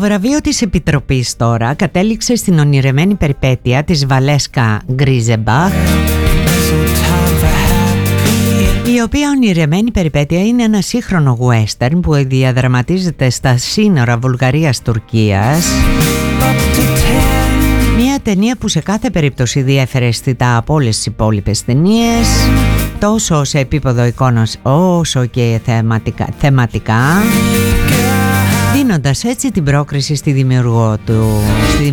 βραβείο της Επιτροπής τώρα κατέληξε στην ονειρεμένη περιπέτεια της Βαλέσκα Γκρίζεμπαχ, η οποία ονειρεμένη περιπέτεια είναι ένα σύγχρονο western που διαδραματίζεται στα σύνορα Βουλγαρίας-Τουρκίας. Μια ταινία που σε κάθε περίπτωση διέφερε αισθητά από όλες τις υπόλοιπες ταινίες, τόσο σε επίπεδο εικόνας όσο και θεματικά, δίνοντας έτσι την πρόκριση στη δημιουργό